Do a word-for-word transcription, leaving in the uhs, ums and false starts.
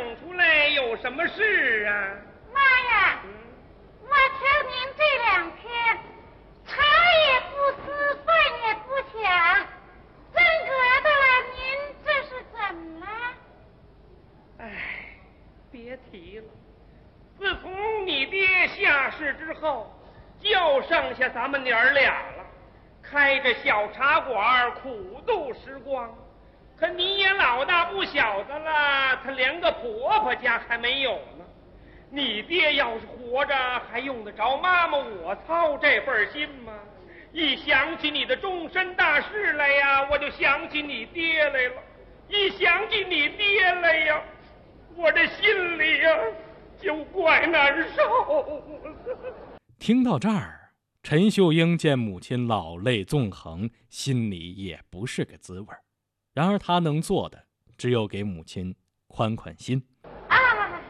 整出来有什么事啊？ 妈呀，嗯、我瞧您这两天茶也不思，饭也不想，真格的了，您这是怎么了？ 哎，别提了，自从你爹下世之后，就剩下咱们娘儿俩了，开着小茶馆苦度时光。可你也老大不小的了，他连个婆婆家还没有呢。你爹要是活着，还用得着妈妈我操这份心吗？一想起你的终身大事来呀，我就想起你爹来了；一想起你爹来呀，我这心里呀就怪难受。 听到这儿，陈秀英见母亲老泪纵横，心里也不是个滋味。然而他能做的只有给母亲宽宽心。